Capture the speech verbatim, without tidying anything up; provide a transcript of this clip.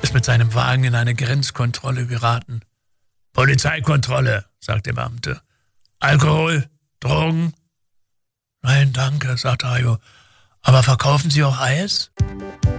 ist mit seinem Wagen in eine Grenzkontrolle geraten. »Polizeikontrolle«, sagt der Beamte. »Alkohol? Drogen?« »Nein, danke«, sagt Hajo. »Aber verkaufen Sie auch Eis?«